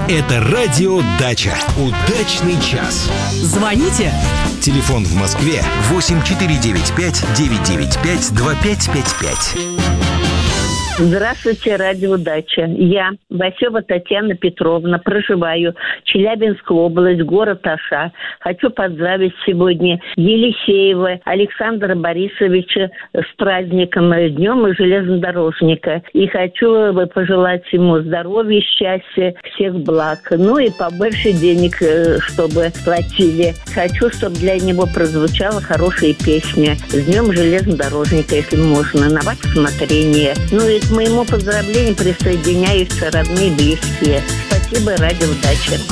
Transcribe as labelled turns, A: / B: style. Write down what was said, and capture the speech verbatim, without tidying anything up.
A: Это радио «Дача». Удачный час.
B: Звоните.
A: Телефон в Москве восемь четыре девять пять девять девять пять два пять пять пять.
C: Здравствуйте, радио «Дача». Я, Васева Татьяна Петровна, проживаю в Челябинской области, город Аша. Хочу поздравить сегодня Елисеева Александра Борисовича с праздником, Днем железнодорожника. И хочу пожелать ему здоровья, счастья, всех благ. Ну и побольше денег, чтобы платили. Хочу, чтобы для него прозвучала хорошая песня с Днем железнодорожника, если можно, на ваше усмотрение. Ну и к моему поздравлению присоединяются родные и близкие. Спасибо, радио «Дача».